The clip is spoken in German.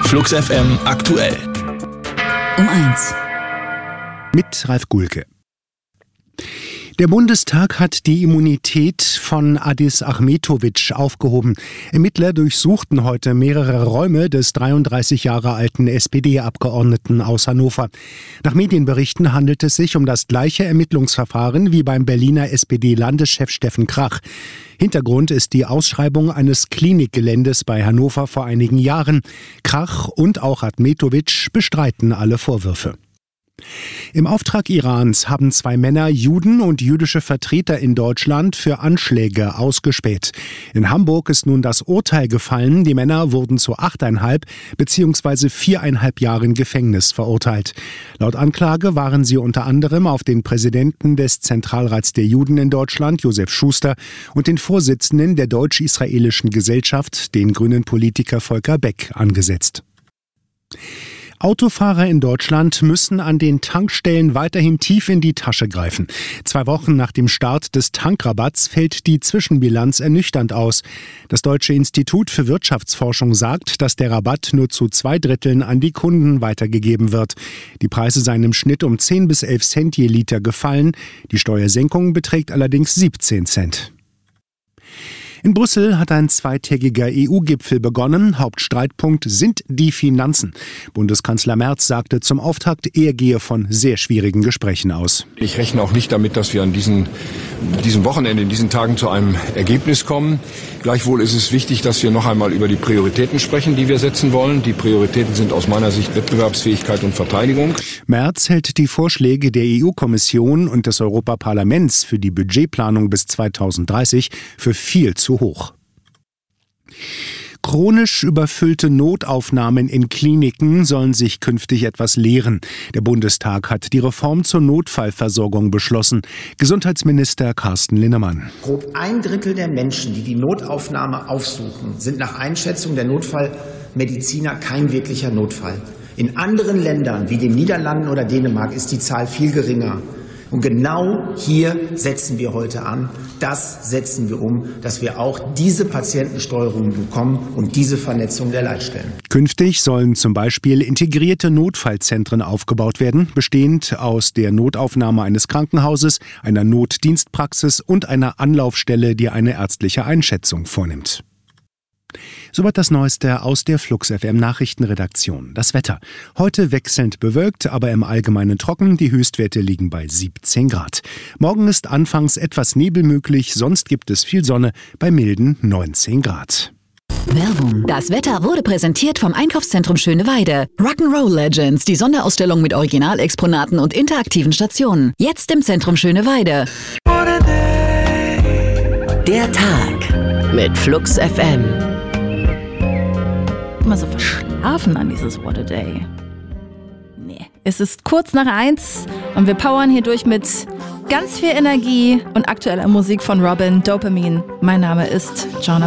Flux FM aktuell. Um 1. Mit Ralf Gulke. Der Bundestag hat die Immunität von Adis Ahmetović aufgehoben. Ermittler durchsuchten heute mehrere Räume des 33 Jahre alten SPD-Abgeordneten aus Hannover. Nach Medienberichten handelt es sich um das gleiche Ermittlungsverfahren wie beim Berliner SPD-Landeschef Steffen Krach. Hintergrund ist die Ausschreibung eines Klinikgeländes bei Hannover vor einigen Jahren. Krach und auch Ahmetović bestreiten alle Vorwürfe. Im Auftrag Irans haben 2 Männer Juden und jüdische Vertreter in Deutschland für Anschläge ausgespäht. In Hamburg ist nun das Urteil gefallen. Die Männer wurden zu 8,5 bzw. 4,5 Jahren Gefängnis verurteilt. Laut Anklage waren sie unter anderem auf den Präsidenten des Zentralrats der Juden in Deutschland, Josef Schuster, und den Vorsitzenden der Deutsch-Israelischen Gesellschaft, den grünen Politiker Volker Beck, angesetzt. Autofahrer in Deutschland müssen an den Tankstellen weiterhin tief in die Tasche greifen. 2 Wochen nach dem Start des Tankrabatts fällt die Zwischenbilanz ernüchternd aus. Das Deutsche Institut für Wirtschaftsforschung sagt, dass der Rabatt nur zu 2/3 an die Kunden weitergegeben wird. Die Preise seien im Schnitt um 10 bis 11 Cent je Liter gefallen. Die Steuersenkung beträgt allerdings 17 Cent. In Brüssel hat ein 2-tägiger EU-Gipfel begonnen. Hauptstreitpunkt sind die Finanzen. Bundeskanzler Merz sagte zum Auftakt, er gehe von sehr schwierigen Gesprächen aus. Ich rechne auch nicht damit, dass wir an diesem Wochenende, in diesen Tagen zu einem Ergebnis kommen. Gleichwohl ist es wichtig, dass wir noch einmal über die Prioritäten sprechen, die wir setzen wollen. Die Prioritäten sind aus meiner Sicht Wettbewerbsfähigkeit und Verteidigung. Merz hält die Vorschläge der EU-Kommission und des Europaparlaments für die Budgetplanung bis 2030 für viel zu hoch. Chronisch überfüllte Notaufnahmen in Kliniken sollen sich künftig etwas leeren. Der Bundestag hat die Reform zur Notfallversorgung beschlossen. Gesundheitsminister Carsten Linnemann. Grob 1/3 der Menschen, die die Notaufnahme aufsuchen, sind nach Einschätzung der Notfallmediziner kein wirklicher Notfall. In anderen Ländern wie den Niederlanden oder Dänemark ist die Zahl viel geringer. Und genau hier setzen wir heute an. Das setzen wir um, dass wir auch diese Patientensteuerung bekommen und diese Vernetzung der Leitstellen. Künftig sollen zum Beispiel integrierte Notfallzentren aufgebaut werden, bestehend aus der Notaufnahme eines Krankenhauses, einer Notdienstpraxis und einer Anlaufstelle, die eine ärztliche Einschätzung vornimmt. Soweit das Neueste aus der Flux FM Nachrichtenredaktion. Das Wetter. Heute wechselnd bewölkt, aber im Allgemeinen trocken. Die Höchstwerte liegen bei 17 Grad. Morgen ist anfangs etwas Nebel möglich, sonst gibt es viel Sonne bei milden 19 Grad. Werbung. Das Wetter wurde präsentiert vom Einkaufszentrum Schöneweide. Rock'n'Roll Legends, die Sonderausstellung mit Originalexponaten und interaktiven Stationen. Jetzt im Zentrum Schöneweide. Der Tag mit Flux FM. Immer so verschlafen an dieses What a Day. Nee, es ist kurz nach 1 und wir powern hier durch mit ganz viel Energie und aktueller Musik von Robin, Dopamine. Mein Name ist Joanna